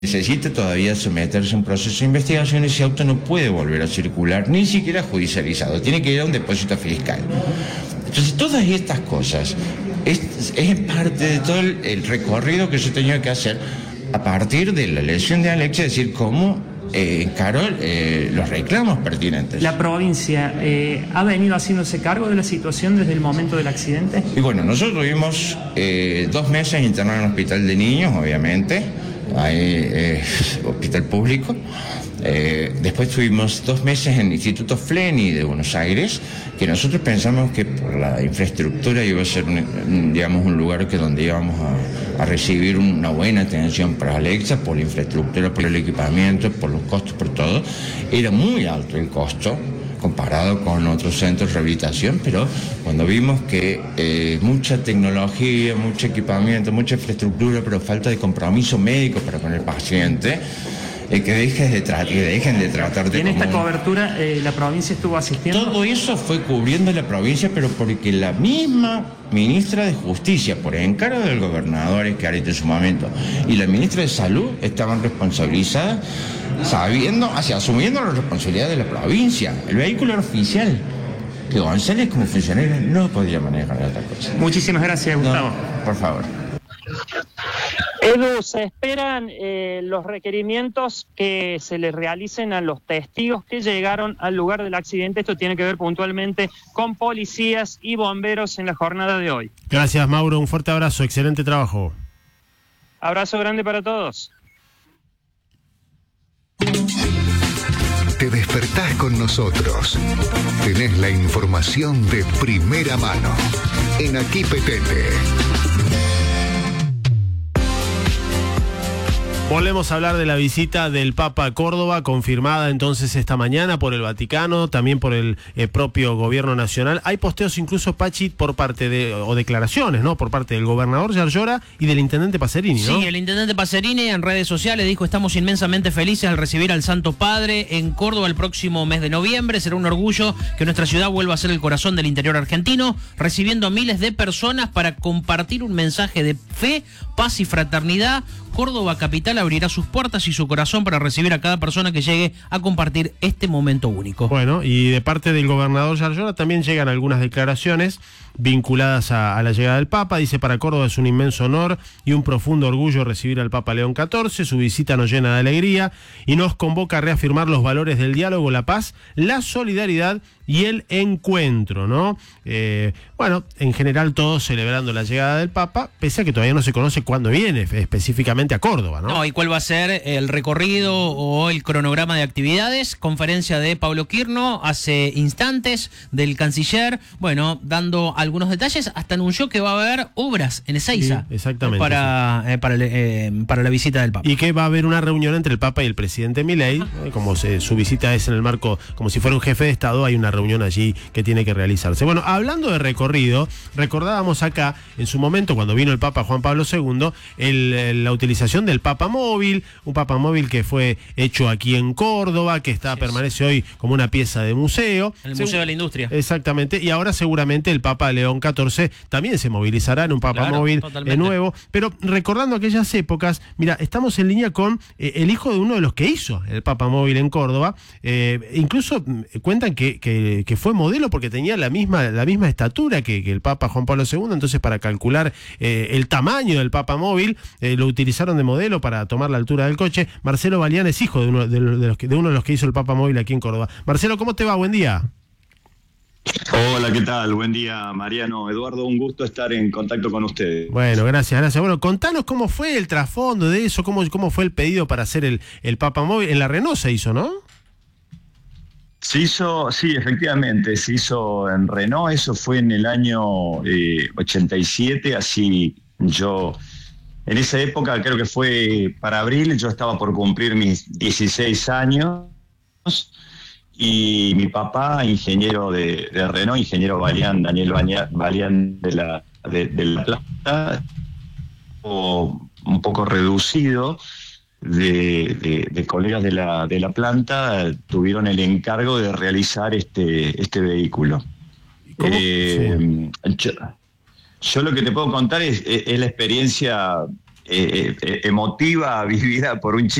necesita todavía someterse a un proceso de investigación. Ese auto no puede volver a circular, ni siquiera judicializado, tiene que ir a un depósito fiscal. Entonces, todas estas cosas es parte de todo el recorrido que yo tenía que hacer a partir de la elección de Alexia, es decir, cómo encaro los reclamos pertinentes. ¿La provincia ha venido haciéndose cargo de la situación desde el momento del accidente? Y bueno, nosotros tuvimos 2 meses internados en un hospital de niños, obviamente, hay hospital público. Después tuvimos 2 meses en el Instituto Fleni de Buenos Aires, que nosotros pensamos que por la infraestructura iba a ser un lugar donde íbamos a recibir una buena atención para Alexia, por la infraestructura, por el equipamiento, por los costos, por todo. Era muy alto el costo comparado con otros centros de rehabilitación, pero cuando vimos que mucha tecnología, mucho equipamiento, mucha infraestructura, pero falta de compromiso médico para con el paciente, que dejen de tratar de... ¿Y en esta cobertura la provincia estuvo asistiendo? Todo eso fue cubriendo la provincia, pero porque la misma ministra de Justicia, por encargo del gobernador Schiaretti en su momento, y la ministra de Salud estaban responsabilizadas, asumiendo la responsabilidad de la provincia. El vehículo era oficial, que González como funcionario no podía manejar otra cosa. Muchísimas gracias, Gustavo. No, por favor. Edu, se esperan los requerimientos que se les realicen a los testigos que llegaron al lugar del accidente. Esto tiene que ver puntualmente con policías y bomberos en la jornada de hoy. Gracias, Mauro. Un fuerte abrazo. Excelente trabajo. Abrazo grande para todos. Te despertás con nosotros. Tenés la información de primera mano. En Aquí Petete. Volvemos a hablar de la visita del Papa a Córdoba, confirmada entonces esta mañana por el Vaticano, también por el propio gobierno nacional. Hay posteos incluso, Pachi, por parte o declaraciones, ¿no? Por parte del gobernador Yarlora y del intendente Pacerini, ¿no? Sí, el intendente Pacerini en redes sociales dijo: estamos inmensamente felices al recibir al Santo Padre en Córdoba el próximo mes de noviembre. Será un orgullo que nuestra ciudad vuelva a ser el corazón del interior argentino, recibiendo a miles de personas para compartir un mensaje de fe, paz y fraternidad. Córdoba capital abrirá sus puertas y su corazón para recibir a cada persona que llegue a compartir este momento único. Bueno, y de parte del gobernador Yarlora también llegan algunas declaraciones vinculadas a la llegada del Papa. Dice: para Córdoba es un inmenso honor y un profundo orgullo recibir al Papa León XIV. Su visita nos llena de alegría y nos convoca a reafirmar los valores del diálogo, la paz, la solidaridad y el encuentro, ¿no? Bueno, en general todos celebrando la llegada del Papa, pese a que todavía no se conoce cuándo viene específicamente a Córdoba, ¿no? No, y cuál va a ser el recorrido o el cronograma de actividades. Conferencia de Pablo Quirno hace instantes, del canciller, bueno, dando algunos detalles, hasta anunció que va a haber obras en Ezeiza, sí, exactamente, para la visita del Papa. Y que va a haber una reunión entre el Papa y el presidente Milei, como su visita es en el marco, como si fuera un jefe de Estado, hay una reunión allí que tiene que realizarse. Bueno, hablando de recorrido, recordábamos acá, en su momento, cuando vino el Papa Juan Pablo II, la utilización del Papa Móvil, un Papa Móvil que fue hecho aquí en Córdoba, que permanece hoy como una pieza de museo. En el Museo de la Industria. Exactamente, y ahora seguramente el Papa León XIV también se movilizará en un Papa Móvil nuevo, pero recordando aquellas épocas, mira, estamos en línea con el hijo de uno de los que hizo el Papa Móvil en Córdoba, incluso cuentan que fue modelo porque tenía la misma estatura que el Papa Juan Pablo II, entonces para calcular el tamaño del Papa Móvil lo utilizaron de modelo para tomar la altura del coche. Marcelo Balián es hijo de uno de los que hizo el Papa Móvil aquí en Córdoba. Marcelo, ¿cómo te va? Buen día. Hola, ¿qué tal? Buen día, Mariano, Eduardo, un gusto estar en contacto con ustedes. Bueno, gracias. Bueno, contanos cómo fue el trasfondo de eso, cómo fue el pedido para hacer el Papa Móvil. En la Renault se hizo, ¿no? Se hizo, sí, efectivamente, se hizo en Renault, eso fue en el año 87, así yo, en esa época, creo que fue para abril, yo estaba por cumplir mis 16 años, y mi papá, ingeniero de Renault, ingeniero Balián, Daniel Balián de la Plata, un poco reducido, de colegas de la planta, tuvieron el encargo de realizar este vehículo. Yo lo que te puedo contar es la experiencia emotiva, vivida por un chico